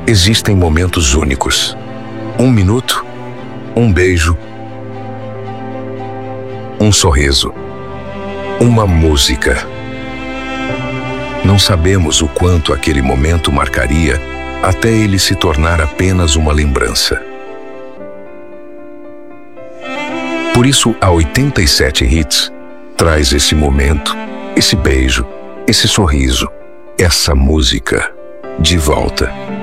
Existem momentos únicos. Um minuto, um beijo, um sorriso, uma música. Não sabemos o quanto aquele momento marcaria até ele se tornar apenas uma lembrança. Por isso, a 87 Hits traz esse momento, esse beijo, esse sorriso, essa música de volta.